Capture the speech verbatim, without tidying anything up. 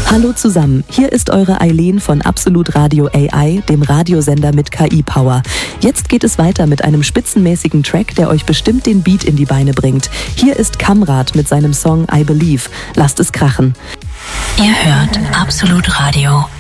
Hallo zusammen, hier ist eure Eileen von Absolut Radio A I, dem Radiosender mit K I-Power. Jetzt geht es weiter mit einem spitzenmäßigen Track, der euch bestimmt den Beat in die Beine bringt. Hier ist Kamrat mit seinem Song I Believe. Lasst es krachen. Ihr hört Absolut Radio.